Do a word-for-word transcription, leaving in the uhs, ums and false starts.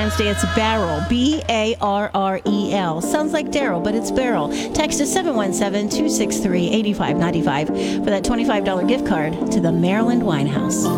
Wednesday, it's Barrel, B A R R E L. Sounds like Daryl, but it's Barrel. Text us seven one seven, two six three, eight five nine five for that twenty-five dollars gift card to the Maryland Wine House.